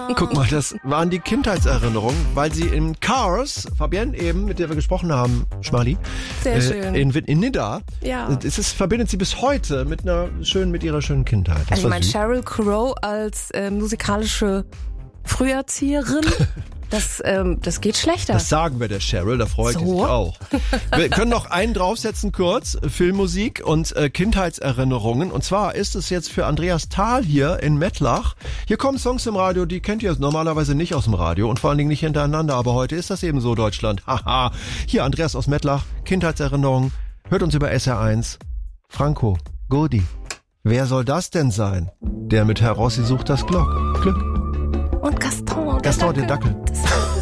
Guck mal, das waren die Kindheitserinnerungen, weil sie in Cars, Fabienne eben, mit der wir gesprochen haben, Schmali, Sehr schön. in Nidda, verbindet sie bis heute mit ihrer schönen Kindheit. Das also ich meine, Sheryl Crow als musikalische Früherzieherin, das geht schlechter. Das sagen wir der Sheryl, da freut sie sich auch. Wir können noch einen draufsetzen kurz, Filmmusik und Kindheitserinnerungen. Und zwar ist es jetzt für Andreas Thal hier in Mettlach. Hier kommen Songs im Radio, die kennt ihr normalerweise nicht aus dem Radio und vor allen Dingen nicht hintereinander. Aber heute ist das eben so, Deutschland. Haha. Hier Andreas aus Mettlach, Kindheitserinnerungen. Hört uns über SR1. Franco, Godi. Wer soll das denn sein? Der mit Herr Rossi sucht das Glück. Und Gaston, der Dackel.